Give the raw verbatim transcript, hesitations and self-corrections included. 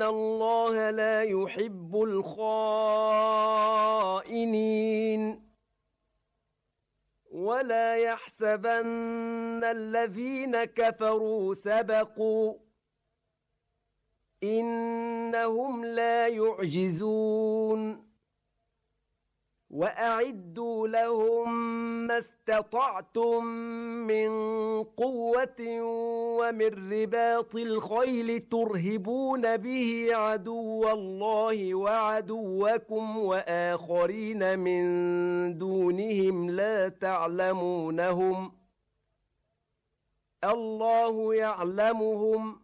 إِنَّ اللَّهَ لَا يُحِبُّ الْخَائِنِينَ وَلَا يَحْسَبَنَّ الَّذِينَ كَفَرُوا سَبَقُوا إِنَّهُمْ لَا يُعْجِزُونَ وَأَعِدُّوا لَهُم مَّا اسْتَطَعْتُم مِّن قُوَّةٍ وَمِن رِّبَاطِ الْخَيْلِ تُرْهِبُونَ بِهِ عَدُوَّ اللَّهِ وَعَدُوَّكُمْ وَآخَرِينَ مِن دُونِهِمْ لَا تَعْلَمُونَهُمْ اللَّهُ يَعْلَمُهُمْ